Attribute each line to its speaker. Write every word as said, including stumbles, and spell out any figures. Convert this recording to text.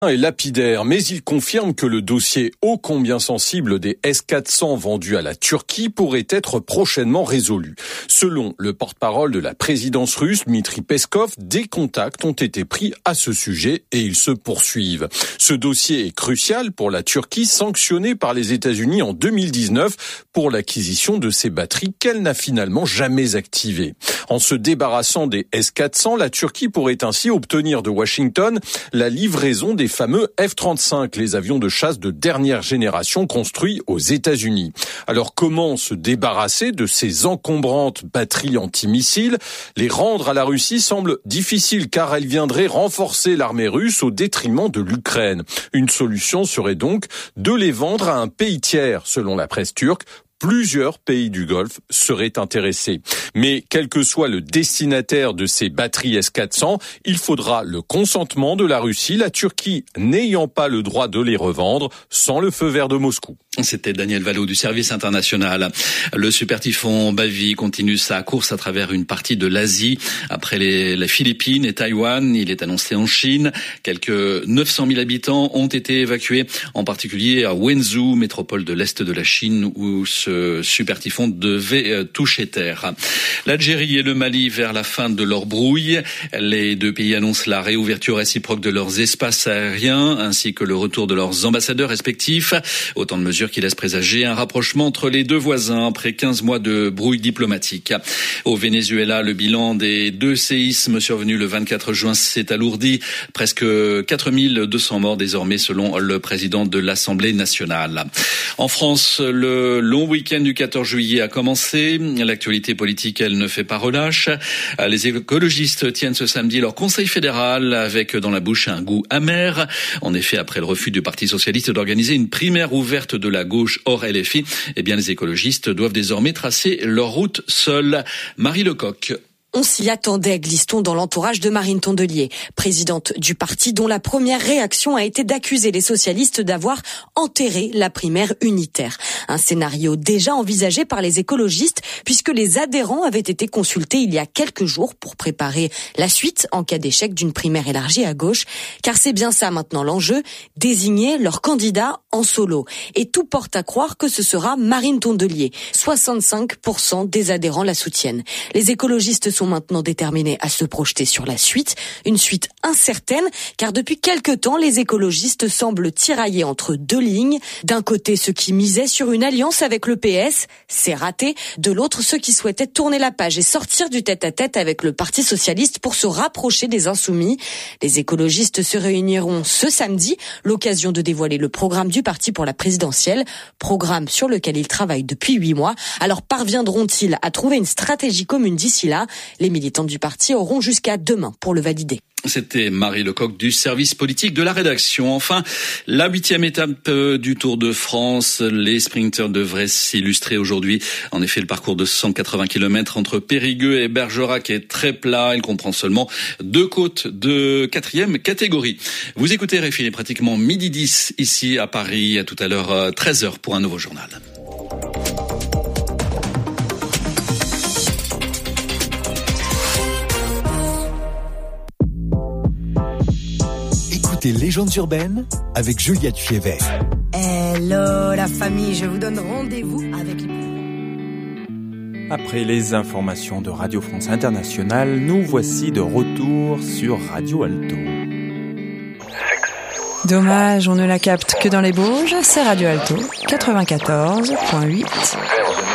Speaker 1: est lapidaire, mais il confirme que le dossier ô combien sensible des S quatre cents vendus à la Turquie pourrait être prochainement résolu. Selon le porte-parole de la présidence russe, Dmitri Peskov, des contacts ont été pris à ce sujet et ils se poursuivent. Ce dossier est crucial pour la Turquie, sanctionnée par les États-Unis en deux mille dix-neuf pour l'acquisition de ces batteries qu'elle n'a finalement jamais activées. En se débarrassant des S quatre cents, la Turquie pourrait ainsi obtenir de Washington la livraison des fameux F trente-cinq, les avions de chasse de dernière génération construits aux États-Unis. Alors comment se débarrasser de ces encombrantes batteries antimissiles ? Les rendre à la Russie semble difficile car elles viendraient renforcer l'armée russe au détriment de l'Ukraine. Une solution serait donc de les vendre à un pays tiers, selon la presse turque. Plusieurs pays du Golfe seraient intéressés. Mais quel que soit le destinataire de ces batteries S quatre cents, il faudra le consentement de la Russie, la Turquie n'ayant pas le droit de les revendre sans le feu vert de Moscou.
Speaker 2: C'était Daniel Vallot du service international. Le super typhon Bavi continue sa course à travers une partie de l'Asie. Après les, les Philippines et Taïwan, il est annoncé en Chine. Quelques neuf cent mille habitants ont été évacués, en particulier à Wenzhou, métropole de l'Est de la Chine, où ce super typhon devait toucher terre. L'Algérie et le Mali vers la fin de leur brouille. Les deux pays annoncent la réouverture réciproque de leurs espaces aériens ainsi que le retour de leurs ambassadeurs respectifs. Autant de mesures qui laissent présager un rapprochement entre les deux voisins après quinze mois de brouille diplomatique. Au Venezuela, le bilan des deux séismes survenus le vingt-quatre juin s'est alourdi. Presque quatre mille deux cents morts désormais selon le président de l'Assemblée nationale. En France, le long week-end Le week-end du quatorze juillet a commencé. L'actualité politique, elle ne fait pas relâche. Les écologistes tiennent ce samedi leur conseil fédéral avec dans la bouche un goût amer. En effet, après le refus du Parti socialiste d'organiser une primaire ouverte de la gauche hors L F I, eh bien les écologistes doivent désormais tracer leur route seuls. Marie Lecoq.
Speaker 3: On s'y attendait, glisse-t-on dans l'entourage de Marine Tondelier, présidente du parti dont la première réaction a été d'accuser les socialistes d'avoir enterré la primaire unitaire. Un scénario déjà envisagé par les écologistes puisque les adhérents avaient été consultés il y a quelques jours pour préparer la suite en cas d'échec d'une primaire élargie à gauche. Car c'est bien ça maintenant l'enjeu, désigner leur candidat en solo. Et tout porte à croire que ce sera Marine Tondelier. soixante-cinq pour cent des adhérents la soutiennent. Les écologistes sont sont maintenant déterminés à se projeter sur la suite, une suite incertaine, car depuis quelque temps, les écologistes semblent tirailler entre deux lignes. D'un côté, ceux qui misaient sur une alliance avec le P S, c'est raté. De l'autre, ceux qui souhaitaient tourner la page et sortir du tête-à-tête avec le Parti socialiste pour se rapprocher des insoumis. Les écologistes se réuniront ce samedi, l'occasion de dévoiler le programme du parti pour la présidentielle, programme sur lequel ils travaillent depuis huit mois. Alors parviendront-ils à trouver une stratégie commune d'ici là ? Les militants du parti auront jusqu'à demain pour le valider.
Speaker 2: C'était Marie Lecoq du service politique de la rédaction. Enfin, la huitième étape du Tour de France. Les sprinteurs devraient s'illustrer aujourd'hui. En effet, le parcours de cent quatre-vingts kilomètres entre Périgueux et Bergerac est très plat. Il comprend seulement deux côtes de quatrième catégorie. Vous écoutez R F I, il est pratiquement midi dix ici à Paris. À tout à l'heure, treize heures pour un nouveau journal.
Speaker 4: Légendes urbaines avec Juliette Fievet.
Speaker 5: Hello la famille, je vous donne rendez-vous avec les...
Speaker 6: Après les informations de Radio France Internationale, nous voici de retour sur Radio Alto.
Speaker 7: Dommage, on ne la capte que dans les Bauges, c'est Radio Alto quatre-vingt-quatorze virgule huit.